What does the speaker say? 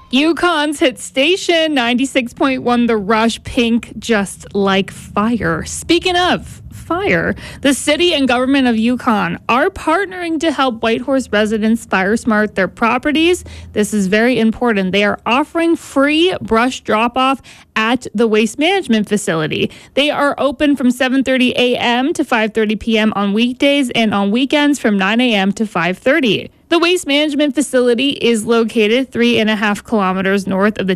Yukon's hit station 96.1 The Rush, pink just like fire. Speaking of fire, the city and government of Yukon are partnering to help Whitehorse residents fire smart their properties. This is very important. They are offering free brush drop-off at the waste management facility. They are open from 7:30 a.m. to 5:30 p.m. on weekdays and on weekends from 9 a.m. to 5:30. The waste management facility is located 3.5 kilometers north of the